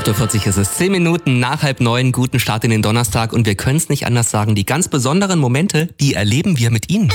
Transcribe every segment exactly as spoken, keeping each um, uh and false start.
acht Uhr vierzig ist es, zehn Minuten nach halb neun, guten Start in den Donnerstag und wir können es nicht anders sagen, die ganz besonderen Momente, die erleben wir mit Ihnen.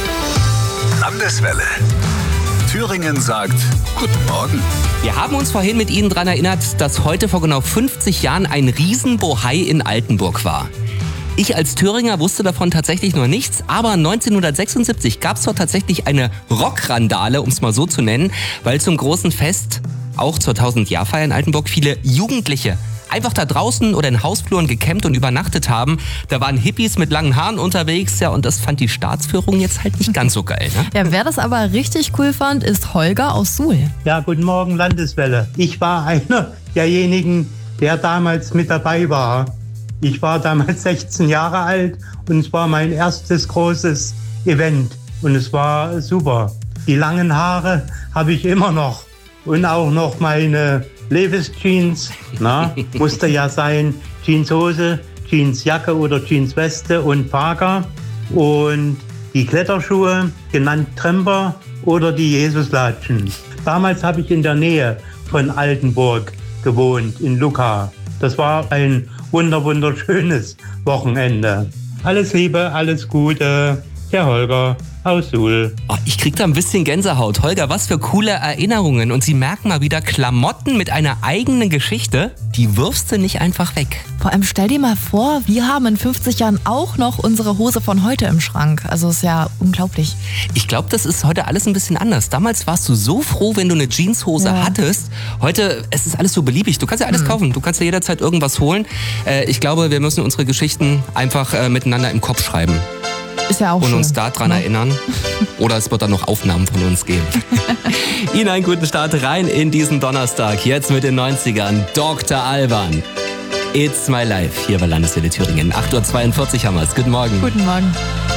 Landeswelle. Thüringen sagt Guten Morgen. Wir haben uns vorhin mit Ihnen daran erinnert, dass heute vor genau fünfzig Jahren ein Riesenbohai in Altenburg war. Ich als Thüringer wusste davon tatsächlich noch nichts, aber neunzehnhundertsechsundsiebzig gab es dort tatsächlich eine Rockrandale, um es mal so zu nennen, weil zum großen Fest, auch zur tausend-Jahr-Feier in Altenburg, viele Jugendliche einfach da draußen oder in Hausfluren gecampt und übernachtet haben. Da waren Hippies mit langen Haaren unterwegs, ja, und das fand die Staatsführung jetzt halt nicht ganz so geil, ne? Ja, wer das aber richtig cool fand, ist Holger aus Suhl. Ja, guten Morgen, Landeswelle. Ich war einer derjenigen, der damals mit dabei war. Ich war damals sechzehn Jahre alt und es war mein erstes großes Event und es war super. Die langen Haare habe ich immer noch und auch noch meine Levi's-Jeans, na, musste ja sein, Jeanshose, Jeansjacke oder Jeansweste und Parker und die Kletterschuhe, genannt Tremper oder die Jesuslatschen. Damals habe ich in der Nähe von Altenburg gewohnt, in Lucca. Das war ein wunder wunderschönes Wochenende. Alles Liebe, alles Gute, der Holger aus Suhl. Oh, ich krieg da ein bisschen Gänsehaut. Holger, was für coole Erinnerungen. Und Sie merken mal wieder, Klamotten mit einer eigenen Geschichte, die wirfst du nicht einfach weg. Vor allem stell dir mal vor, wir haben in fünfzig Jahren auch noch unsere Hose von heute im Schrank. Also ist ja unglaublich. Ich glaube, das ist heute alles ein bisschen anders. Damals warst du so froh, wenn du eine Jeanshose Ja. hattest. Heute, es ist alles so beliebig. Du kannst ja alles Mhm. kaufen. Du kannst ja jederzeit irgendwas holen. Äh, ich glaube, wir müssen unsere Geschichten einfach äh, miteinander im Kopf schreiben. Ist ja auch Und schön. uns daran Ja. erinnern. Oder es wird dann noch Aufnahmen von uns geben. Ihnen einen guten Start rein in diesen Donnerstag. Jetzt mit den neunzigern. Doktor Alban. It's my life. Hier bei Landeswelle Thüringen. acht Uhr zweiundvierzig haben wir es. Guten Morgen. Guten Morgen.